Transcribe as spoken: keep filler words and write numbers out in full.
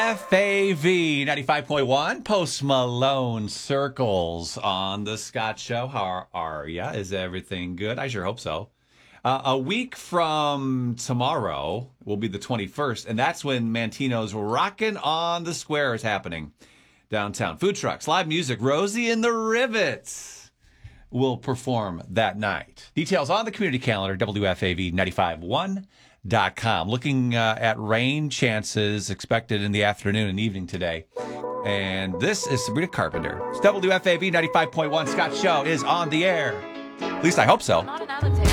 F A V ninety-five point one, Post Malone Circles on the Scott Show. How are ya? Is everything good? I sure hope so. Uh, a week from tomorrow will be the twenty-first, and that's when Mantino's Rockin' on the Square is happening downtown. Food trucks, live music, Rosie and the Rivets will perform that night. Details on the community calendar, W F A V nine five one dot com. Looking uh, at rain chances expected in the afternoon and evening today. And this is Sabrina Carpenter. It's W F A V ninety-five point one. Scott Show is on the air. At least I hope so.